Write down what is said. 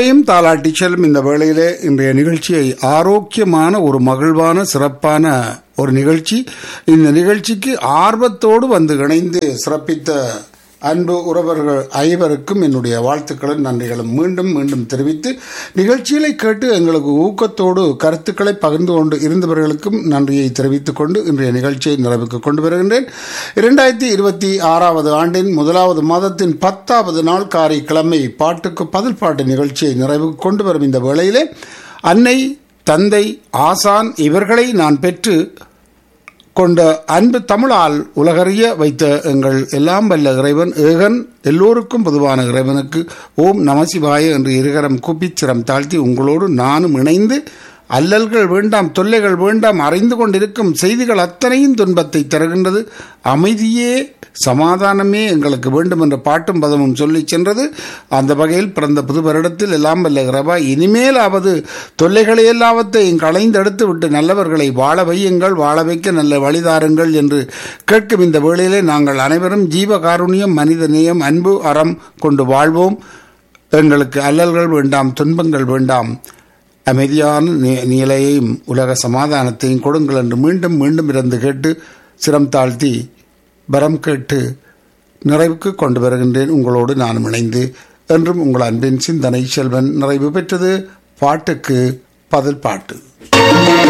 எல்லோரையும் தாளாட்டி செல்லும் இந்த வேளையிலே இன்றைய நிகழ்ச்சியை ஆரோக்கியமான ஒரு மகிழ்வான சிறப்பான ஒரு நிகழ்ச்சி. இந்த நிகழ்ச்சிக்கு ஆர்வத்தோடு வந்து இணைந்து சிறப்பித்த அன்பு உறவர்கள் ஐவருக்கும் என்னுடைய வாழ்த்துக்களும் நன்றிகளும் மீண்டும் மீண்டும் தெரிவித்து, நிகழ்ச்சிகளை கேட்டு எங்களுக்கு ஊக்கத்தோடு கருத்துக்களை பகிர்ந்து கொண்டு இருந்தவர்களுக்கும் நன்றியை தெரிவித்துக் கொண்டு இன்றைய நிகழ்ச்சியை நிறைவுக்கு கொண்டு வருகின்றேன். 2026 ஆண்டின் 1வது மாதத்தின் 10வது நாள் காரைக்கிழமை பாட்டுக்கு பதில் பாட்டு நிகழ்ச்சியை நிறைவுக்கு கொண்டு வரும் இந்த வேளையிலே அன்னை, தந்தை, ஆசான் இவர்களை நான் பெற்று கொண்ட அன்பு தமிழால் உலகறிய வைத்த எங்கள் எல்லாம் வல்ல இறைவன் ஏகன், எல்லோருக்கும் பொதுவான இறைவனுக்கு ஓம் நமசிவாய என்று இருகரம் கூப்பிச் சிரம் தாழ்த்தி உங்களோடு நானும் இணைந்து, அல்லல்கள் வேண்டாம், தொல்லைகள் வேண்டாம், அறிந்து கொண்டிருக்கும் செய்திகள் அத்தனையும் துன்பத்தை தருகின்றது, அமைதியே சமாதானமே எங்களுக்கு வேண்டும் என்ற பாட்டும் பதமும் சொல்லி சென்றது. அந்த வகையில் பிறந்த புது வருடத்தில் எல்லாம் வல்ல இறைவா, இனிமேலாவது தொல்லைகளை எல்லாவற்றையும் களைந்தெடுத்து விட்டு நல்லவர்களை வாழ வையுங்கள், வாழ வைக்க நல்ல வழிதாருங்கள் என்று கேட்கும் இந்த வேளையிலே நாங்கள் அனைவரும் ஜீவகாருண்யம், மனித நேயம், அன்பு, அறம் கொண்டு வாழ்வோம். எங்களுக்கு அல்லல்கள் வேண்டாம், துன்பங்கள் வேண்டாம், அமைதியான நிலையையும் உலக சமாதானத்தையும் கொடுங்கள் என்று மீண்டும் மீண்டும் இருந்து கேட்டு சிரம் தாழ்த்தி வரம் கேட்டு நிறைவுக்கு கொண்டு வருகின்றேன். உங்களோடு நானும் இணைந்து என்றும் உங்கள் அன்பின் சிந்தனை செல்வன் நிறைவு பெற்றது. பாட்டுக்கு பதில் பாட்டு.